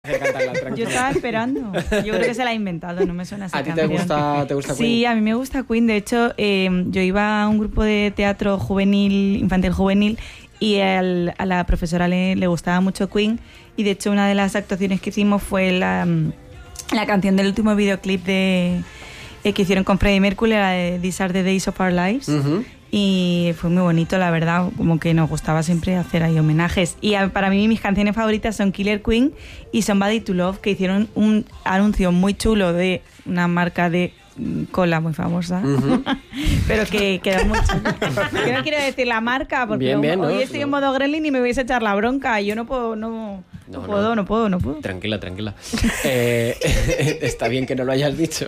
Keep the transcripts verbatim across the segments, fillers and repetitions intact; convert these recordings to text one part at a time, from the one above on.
Yo estaba esperando. Yo creo que se la ha inventado, no me suena esa ¿A ti canción. te gusta, te gusta Queen? Sí, a mí me gusta Queen. De hecho, eh, yo iba a un grupo de teatro juvenil, infantil juvenil, y el, a la profesora le, le gustaba mucho Queen. Y de hecho, una de las actuaciones que hicimos fue la, la canción del último videoclip de, eh, que hicieron con Freddie Mercury, la de These Are the Days of Our Lives. Uh-huh. Y fue muy bonito, la verdad, como que nos gustaba siempre hacer ahí homenajes. Y a, para mí mis canciones favoritas son Killer Queen y Somebody to Love, que hicieron un anuncio muy chulo de una marca de cola muy famosa, uh-huh. pero que quedó muy chulo. Yo no quiero decir la marca porque bien, bien, hoy ¿no? estoy no. en modo gremlin y me vais a echar la bronca. Yo no puedo, no, no, no puedo, no. no puedo, no puedo. Tranquila, tranquila. eh, está bien que no lo hayas dicho.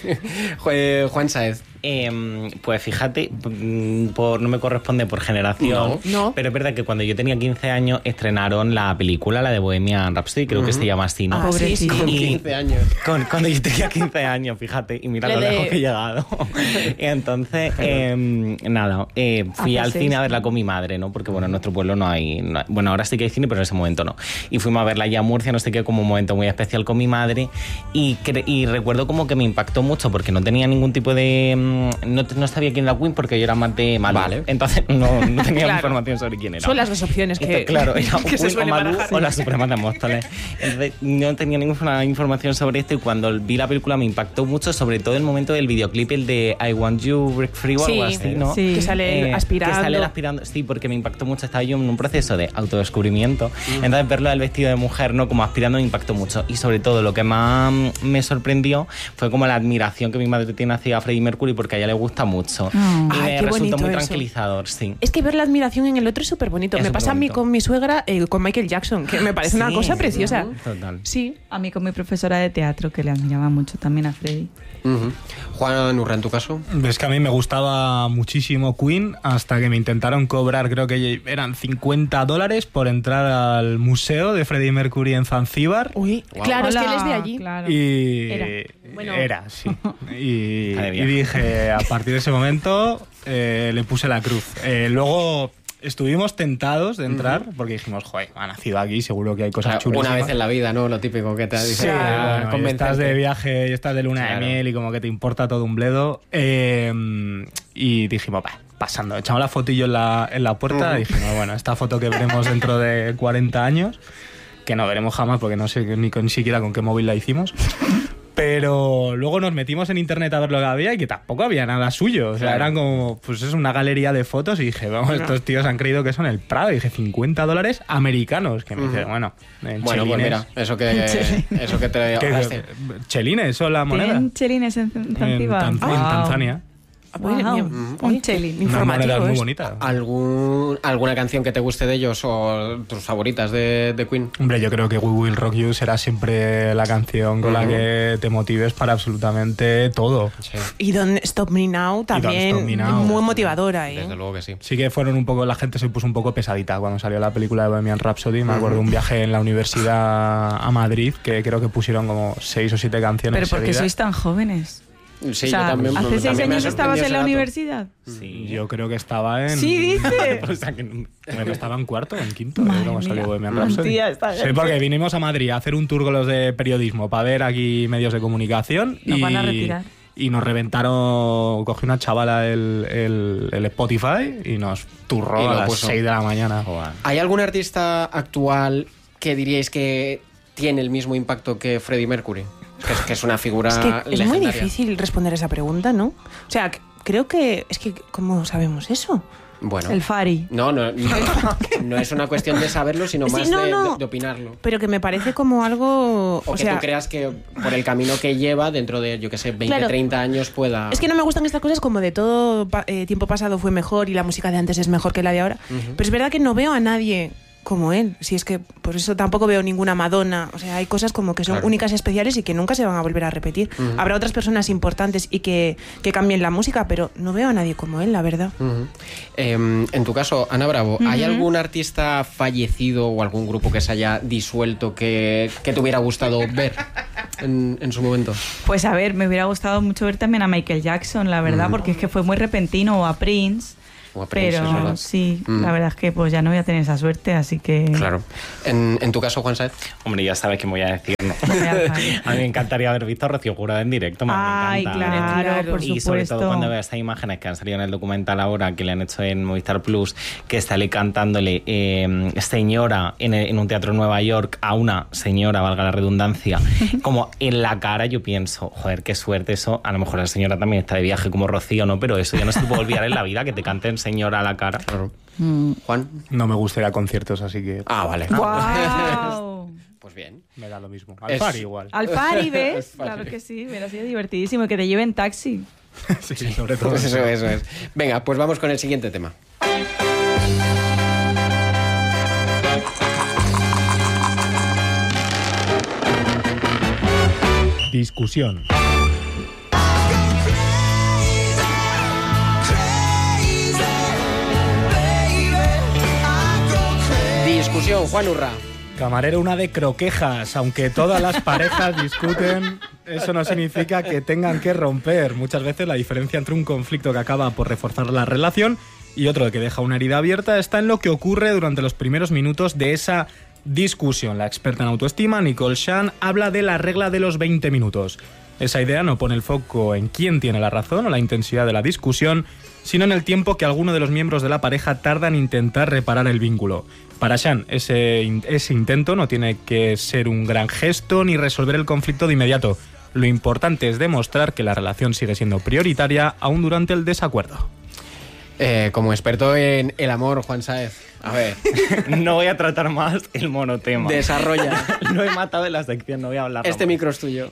Juan Sáez. Eh, pues fíjate, por, no me corresponde por generación, no, no. pero es verdad que cuando yo tenía quince años estrenaron la película, la de Bohemian Rhapsody, creo uh-huh. que se llama así, ¿no? Ah, pobrecito. Con quince años. Con, cuando yo tenía quince años, fíjate, y mira lo lejos de... que he llegado. Entonces, eh, nada, eh, fui al cine a verla con mi madre, ¿no? Porque, bueno, en nuestro pueblo no hay, no hay... Bueno, ahora sí que hay cine, pero en ese momento no. Y fuimos a verla allá a Murcia, no sé qué, como un momento muy especial con mi madre. Y, cre- y recuerdo como que me impactó mucho porque no tenía ningún tipo de... No, no sabía quién era Queen porque yo era más de Malú. Vale. Entonces no, no tenía claro. información sobre quién era. Son las dos opciones que, Entonces, claro, era que se Queen o Malú barajar. o las Supremas de Móstoles. Entonces no tenía ninguna información sobre esto y cuando vi la película me impactó mucho, sobre todo el momento del videoclip, el de I Want You Break Free o sí, algo así, ¿no? Sí, que sale eh, aspirando. Que sale aspirando, sí, porque me impactó mucho. Estaba yo en un proceso de autodescubrimiento. Mm. Entonces verlo del vestido de mujer, ¿no? Como aspirando me impactó mucho. Y sobre todo lo que más me sorprendió fue como la admiración que mi madre tiene hacia Freddie Mercury porque a ella le gusta mucho. Mm. Y Ay, me resultó muy eso. tranquilizador, sí. Es que ver la admiración en el otro es súper bonito. Es me pasa bonito. a mí con mi suegra, eh, con Michael Jackson, que me parece sí, una cosa preciosa. ¿no? Total. Sí. A mí con mi profesora de teatro, que le admiraba mucho también a Freddie. Uh-huh. Juan Urra, ¿en tu caso? Es que a mí me gustaba muchísimo Queen hasta que me intentaron cobrar, creo que eran cincuenta dólares por entrar al museo de Freddie Mercury en Zanzíbar. Uy, wow. Claro, Hola. es que él es de allí. Claro. Y era, bueno. era sí. Y, y dije, a partir de ese momento eh, le puse la cruz. Eh, luego... Estuvimos tentados de entrar uh-huh. porque dijimos, joder, ha nacido aquí, seguro que hay cosas o sea, chulas. Una vez en la vida, ¿no? Lo típico que te dice. Sí, ah, bueno, estás de viaje y estás de luna claro. de miel y como que te importa todo un bledo. Eh, y dijimos, bah, pasando, echamos la fotillo en la, en la puerta uh-huh. y dijimos, bueno, esta foto que veremos dentro de cuarenta años, que no veremos jamás porque no sé ni, ni siquiera con qué móvil la hicimos. Pero luego nos metimos en internet a ver lo que había y que tampoco había nada suyo. O sea, claro. eran como, pues es una galería de fotos y dije, vamos, bueno. estos tíos han creído que son el Prado. Y dije, cincuenta dólares americanos. Que me uh-huh. dice, bueno, en bueno, chelines. Pues mira, eso que, eso que te ahorraste. Chelines son la moneda. ¿Tienen chelines en Zanzíbar? En, Tanz- oh. en Tanzania. Wow. Wow. Un chelín informativo. Muy bonita. ¿Algún, ¿Alguna canción que te guste de ellos o tus favoritas de, de Queen? Hombre, yo creo que We Will Rock You será siempre la canción con uh-huh. la que te motives para absolutamente todo. Sí. Y Don't Stop Me Now también, Me Now. muy motivadora. ¿eh? Desde luego que sí. Sí que fueron un poco, la gente se puso un poco pesadita cuando salió la película de Bohemian Rhapsody. Me uh-huh. acuerdo de un viaje en la universidad a Madrid que creo que pusieron como seis o siete canciones. Pero porque seguidas. sois tan jóvenes. Sí, o sea, yo también. ¿hace seis años estabas en la universidad? Sí, yo creo que estaba en... Sí, dice. O sea, que no, estaba en cuarto, en quinto. Madre salió Bohemian Rhapsody. Tía, está sí, porque vinimos a Madrid a hacer un tour con los de periodismo para ver aquí medios de comunicación. Nos y, van a retirar. Y nos reventaron, cogió una chavala el, el, el Spotify y nos turró y a las seis de la mañana. Joder. ¿Hay algún artista actual que diríais que tiene el mismo impacto que Freddie Mercury? Que es, que es una figura es que es legendaria. muy difícil responder esa pregunta, ¿no? O sea, creo que... Es que, ¿cómo sabemos eso? Bueno. El Fari. No, no, no, no es una cuestión de saberlo, sino más sí, no, de, no. De, de opinarlo. Pero que me parece como algo... O, o que sea, tú creas que por el camino que lleva, dentro de, yo qué sé, veinte, claro, treinta años pueda... Es que no me gustan estas cosas como de todo eh, tiempo pasado fue mejor y la música de antes es mejor que la de ahora. Uh-huh. Pero es verdad que no veo a nadie como él, si es que por eso tampoco veo ninguna Madonna, o sea, hay cosas como que son claro. únicas, especiales y que nunca se van a volver a repetir. Uh-huh. Habrá otras personas importantes y que, que cambien la música, pero no veo a nadie como él, la verdad. Uh-huh. Eh, en tu caso, Ana Bravo, uh-huh. ¿hay algún artista fallecido o algún grupo que se haya disuelto que, que te hubiera gustado ver en, en su momento? Pues a ver, me hubiera gustado mucho ver también a Michael Jackson, la verdad, uh-huh. porque es que fue muy repentino, o a Prince. Pero sí, mm. la verdad es que pues ya no voy a tener esa suerte, así que... Claro. En, en tu caso, Juan Saez. Hombre, ya sabes que me voy a decir, ¿no? A mí me encantaría haber visto a Rocío Jurado en directo. Me Ay, encanta. claro, claro, por y supuesto. sobre todo cuando veo esas imágenes que han salido en el documental ahora, que le han hecho en Movistar Plus, que sale cantándole eh, señora en, en un teatro en Nueva York a una señora, valga la redundancia, como en la cara, yo pienso, joder, qué suerte eso. A lo mejor la señora también está de viaje como Rocío, ¿no? Pero eso ya no se te puede olvidar en la vida, que te canten señora a la cara. Claro. Mm. Juan. No me gusta ir a conciertos, así que... Ah, vale. Wow. Pues bien. Me da lo mismo. Al Fari igual. Al Fari, ¿ves? Claro que sí, hubiera sido divertidísimo que te lleven taxi. Sí, sobre todo. Pues eso, eso es. Venga, pues vamos con el siguiente tema. Discusión. Discusión, Juan Urra. Camarero, una de croquejas. Aunque todas las parejas discuten, eso no significa que tengan que romper. Muchas veces la diferencia entre un conflicto que acaba por reforzar la relación y otro que deja una herida abierta está en lo que ocurre durante los primeros minutos de esa discusión. La experta en autoestima, Nicole Shan, habla de la regla de los veinte minutos. Esa idea no pone el foco en quién tiene la razón o la intensidad de la discusión, sino en el tiempo que alguno de los miembros de la pareja tarda en intentar reparar el vínculo. Para Shan, ese, ese intento no tiene que ser un gran gesto ni resolver el conflicto de inmediato. Lo importante es demostrar que la relación sigue siendo prioritaria aún durante el desacuerdo. Eh, como experto en el amor, Juan Saez, a ver. No voy a tratar más el monotema. Desarrolla. Lo he matado en la sección, no voy a hablar. Este más. Micro es tuyo.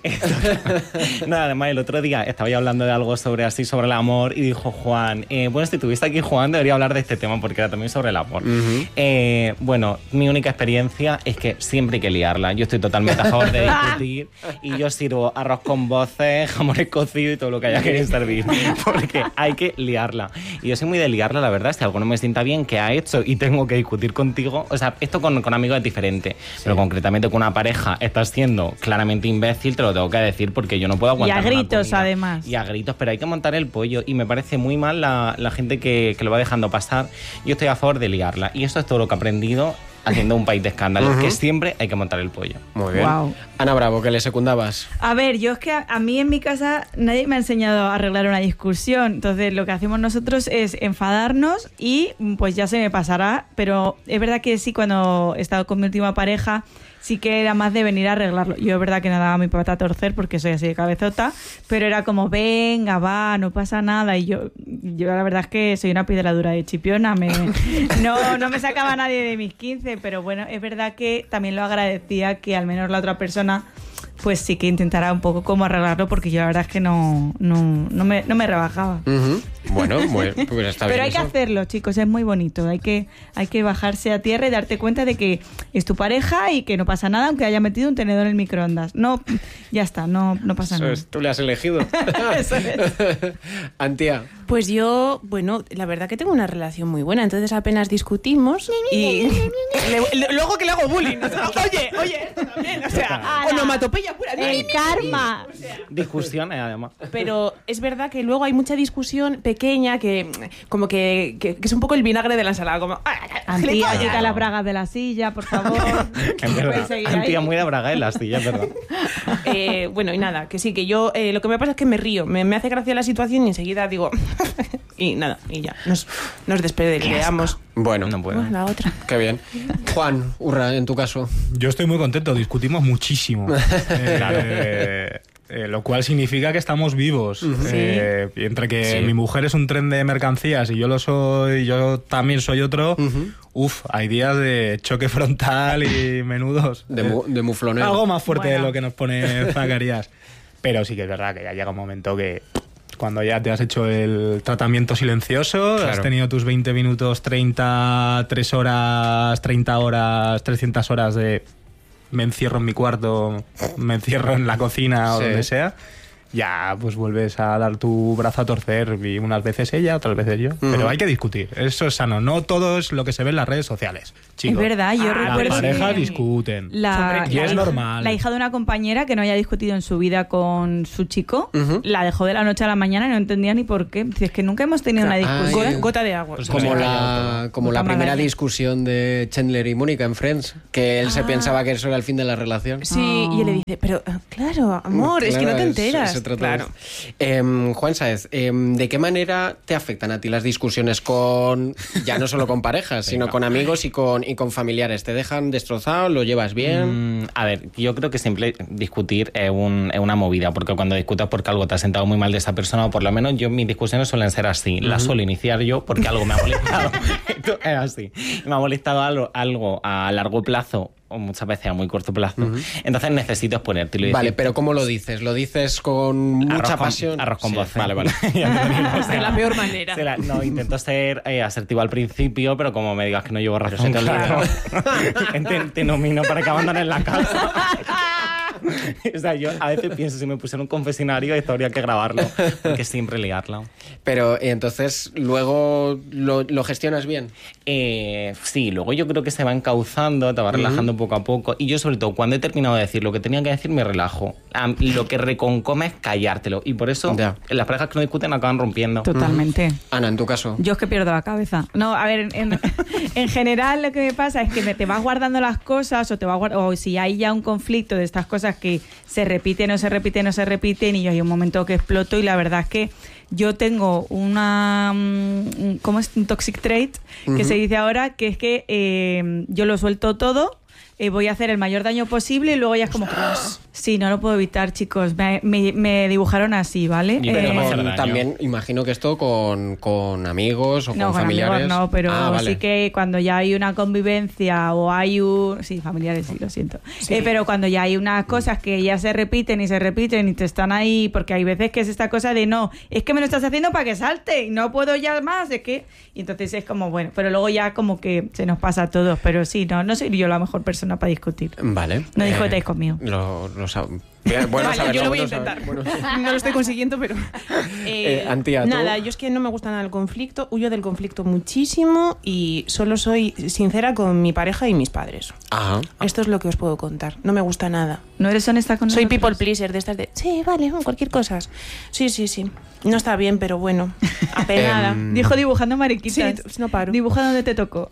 Nada, además el otro día estaba yo hablando de algo sobre así, sobre el amor, y dijo Juan, eh, bueno, si estuviste aquí jugando debería hablar de este tema porque era también sobre el amor. Uh-huh. eh, bueno, mi única experiencia es que siempre hay que liarla. Yo estoy totalmente a favor de discutir y yo sirvo arroz con voces, jamones cocidos y todo lo que haya querido servir porque hay que liarla. Y yo soy muy de liarla, la verdad. Si algo no me sienta bien, ¿qué ha hecho? Y tengo que discutir contigo. O sea, esto con, con amigos es diferente, sí. Pero concretamente con una pareja estás siendo claramente imbécil, te lo tengo que decir porque yo no puedo aguantar. Y a gritos, además. Y a gritos, pero hay que montar el pollo y me parece muy mal la, la gente que, que lo va dejando pasar. Yo estoy a favor de liarla y eso es todo lo que he aprendido haciendo un país de escándalos, uh-huh. que siempre hay que montar el pollo. Muy bien. Wow. Ana Bravo, que le secundabas. A ver, yo es que a, a mí en mi casa nadie me ha enseñado a arreglar una discusión, entonces lo que hacemos nosotros es enfadarnos y pues ya se me pasará, pero es verdad que sí, cuando he estado con mi última pareja sí que era más de venir a arreglarlo. Yo es verdad que no daba mi pata a torcer porque soy así de cabezota, pero era como, venga, va, no pasa nada. Y yo, yo la verdad es que soy una piedra dura de chipiona. Me, no, no me sacaba nadie de mis quince, pero bueno, es verdad que también lo agradecía que al menos la otra persona pues sí que intentara un poco cómo arreglarlo, porque yo la verdad es que no, no, no, me, no me rebajaba. Uh-huh. Bueno, bueno, pues está bien. Pero hay eso. que hacerlo, chicos, es muy bonito. Hay que, hay que bajarse a tierra y darte cuenta de que es tu pareja y que no pasa nada aunque haya metido un tenedor en el microondas. No, ya está, no, no pasa eso nada. Es, tú le has elegido. Eso es. Antía. Pues yo, bueno, la verdad que tengo una relación muy buena, entonces apenas discutimos y le, le, luego que le hago bullying, o sea, oye, oye, esto también, o sea, onomatopeya pura. El karma. O sea, discusiones, además. Pero es verdad que luego hay mucha discusión pequeña que como que, que, que es un poco el vinagre de la ensalada, como... Antía, quita las bragas de la silla, por favor. Es verdad. Antía muy de braga en la silla, es verdad. Eh, bueno, y nada, que sí, que yo eh, lo que me pasa es que me río, me, me hace gracia la situación y enseguida digo... y nada, y ya, nos, nos despedimos. Bueno, no puedo. La otra. Qué bien. Juan, Urra, en tu caso. Yo estoy muy contento, discutimos muchísimo. eh, claro. eh, eh, lo cual significa que estamos vivos. Uh-huh. eh, y entre que sí. Mi mujer es un tren de mercancías y yo lo soy, yo también soy otro, uh-huh. Uf, hay días de choque frontal y menudos. De, mu, de muflonero. Algo más fuerte bueno. De lo que nos pone Zacarías. Pero sí que es verdad que ya llega un momento que... Cuando ya te has hecho el tratamiento silencioso, claro. Has tenido tus veinte minutos, treinta, tres horas, treinta horas, trescientas horas de me encierro en mi cuarto, me encierro en la cocina o sí. Donde sea, ya pues vuelves a dar tu brazo a torcer, y unas veces ella, otras veces yo. Uh-huh. Pero hay que discutir, eso es sano. No todo es lo que se ve en las redes sociales, chicos. Es verdad, yo ah, recuerdo las parejas que discuten. La, y la es hija, normal. La hija de una compañera que no haya discutido en su vida con su chico, uh-huh. la dejó de la noche a la mañana y no entendía ni por qué. Dice, es que nunca hemos tenido una discusión. Ay, gota de agua. Pues como la, como la primera discusión de Chandler y Mónica en Friends, que él ah. se pensaba que eso era el fin de la relación. Sí, oh. y él le dice, pero claro, amor, claro, es que no te enteras. Se, se claro. eh, Juan Sáez, eh, ¿de qué manera te afectan a ti las discusiones con, ya no solo con parejas, sino con amigos y con, y con familiares? ¿Te dejan destrozado? ¿Lo llevas bien? Mm, a ver, yo creo que siempre discutir es, un, es una movida, porque cuando discutas porque algo te ha sentado muy mal de esa persona, o por lo menos yo mis discusiones suelen ser así. Uh-huh. Las suelo iniciar yo porque algo me ha molestado. Esto es así. Me ha molestado algo, algo a largo plazo, o muchas veces a muy corto plazo. Uh-huh. Entonces necesito exponértelo. Vale, decir, pero ¿cómo lo dices? ¿Lo dices con mucha arroz con, pasión? Arroz con sí, voz. Vale, vale. De la peor manera. La, no, intento ser eh, asertivo al principio, pero como me digas que no llevo razón, te, claro. te, te nomino para que abandones la casa. O sea, yo a veces pienso, si me pusiera un confesionario, esto habría que grabarlo, porque siempre liarla. Pero entonces, ¿luego lo, lo gestionas bien? Eh, sí, luego yo creo que se va encauzando, te va relajando uh-huh. poco a poco. Y yo, sobre todo, cuando he terminado de decir lo que tenía que decir, me relajo. Um, lo que reconcome es callártelo. Y por eso, yeah. las parejas que no discuten acaban rompiendo. Totalmente. Uh-huh. Ana, en tu caso. Yo es que pierdo la cabeza. No, a ver, en, en general lo que me pasa es que me, te vas guardando las cosas, o te vas guard- o si hay ya un conflicto de estas cosas que se repiten, no se repiten, no se repiten, y yo hay un momento que exploto, y la verdad es que yo tengo una, um, ¿cómo es? Un toxic trait, uh-huh. que se dice ahora, que es que eh, yo lo suelto todo, eh, voy a hacer el mayor daño posible, y luego ya es como, sí, no lo puedo evitar, chicos, me, me, me dibujaron así, ¿vale? Y pero eh, con, también imagino que esto con, con amigos o no, con, con familiares. Amigos no, pero ah, vale. sí que cuando ya hay una convivencia o hay un... Sí, familiares sí, lo siento. Sí. Eh, pero cuando ya hay unas cosas que ya se repiten y se repiten y te están ahí, porque hay veces que es esta cosa de no, es que me lo estás haciendo para que salte y no puedo ya más, es que... Y entonces es como, bueno, pero luego ya como que se nos pasa a todos, pero sí, no, no soy yo la mejor persona para discutir. Vale. No discutáis eh, conmigo. Lo, lo sab- Bien, bueno, vale, saberlo, yo lo voy a bueno intentar. Bueno. No lo estoy consiguiendo, pero... Eh, eh, Antía, nada, yo es que no me gusta nada el conflicto, huyo del conflicto muchísimo y solo soy sincera con mi pareja y mis padres. Ajá. Esto es lo que os puedo contar. No me gusta nada. ¿No eres honesta con Soy nosotros? people pleaser, de estas de... Sí, vale, cualquier cosa. Sí, sí, sí. No está bien, pero bueno. Apenada. Um... Dijo dibujando mariquitas. Sí, no paro. Dibuja donde te tocó.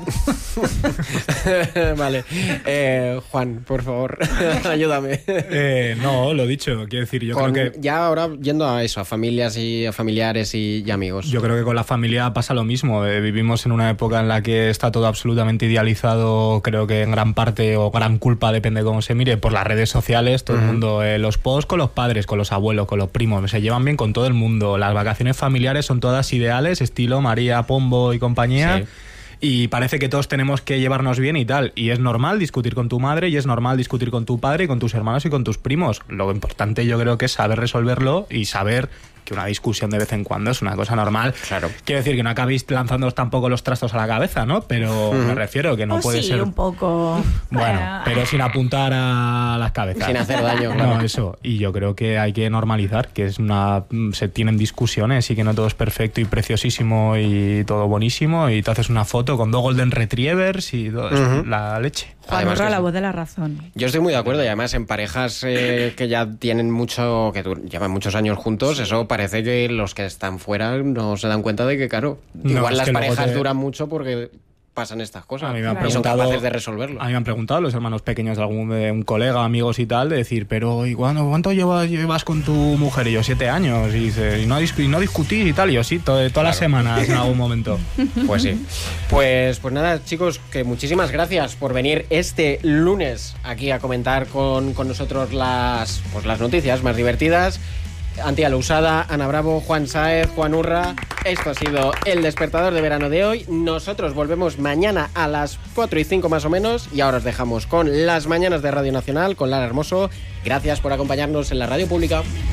Vale. Eh, Juan, por favor, ayúdame. Eh, no, lo dicho. Quiero decir, yo con, creo que... Ya ahora yendo a eso, a familias y a familiares y, y amigos. Yo creo que con la familia pasa lo mismo. Eh, vivimos en una época en la que está todo absolutamente idealizado, creo que en gran parte, o gran culpa, depende de cómo se mire, por las redes sociales. Todo uh-huh. el mundo, eh, los posts con los padres, con los abuelos, con los primos, se llevan bien con todo el mundo. Las vacaciones familiares son todas ideales, estilo María, Pombo y compañía. Sí. Y parece que todos tenemos que llevarnos bien y tal. Y es normal discutir con tu madre, y es normal discutir con tu padre, y con tus hermanos y con tus primos. Lo importante yo creo que es saber resolverlo y saber que una discusión de vez en cuando es una cosa normal. Claro. Quiero decir que no acabéis lanzándoos tampoco los trastos a la cabeza, ¿no? Pero uh-huh. me refiero que no oh, puede sí, ser... un poco. Bueno, pero sin apuntar a las cabezas. Sin hacer daño. Claro. No, eso. Y yo creo que hay que normalizar que es una se tienen discusiones y que no todo es perfecto y preciosísimo y todo buenísimo, y te haces una foto con dos golden retrievers y todo uh-huh. es la leche. Juan Urra, la voz de la razón. Yo estoy muy de acuerdo, y además en parejas eh, que ya tienen mucho, que llevan muchos años juntos, sí. eso parece que los que están fuera no se dan cuenta de que, claro, no, igual las parejas te... duran mucho porque pasan estas cosas a mí me han y son preguntado, capaces de resolverlo. A mí me han preguntado los hermanos pequeños de algún de un colega, amigos y tal, de decir, pero ¿y cuándo, cuánto llevas, llevas con tu mujer? Y yo, siete años. Y dice, ¿y no, y no discutís y tal? Y yo, sí, to, todas claro. las semanas en algún momento. Pues sí. Pues, pues nada, chicos, que muchísimas gracias por venir este lunes aquí a comentar con, con nosotros las, pues las noticias más divertidas. Antía Lousada, Ana Bravo, Juan Sáez, Juan Urra. Esto ha sido el despertador de verano de hoy. Nosotros volvemos mañana a las cuatro y cinco más o menos, y ahora os dejamos con las mañanas de Radio Nacional con Lara Hermoso. Gracias por acompañarnos en la radio pública.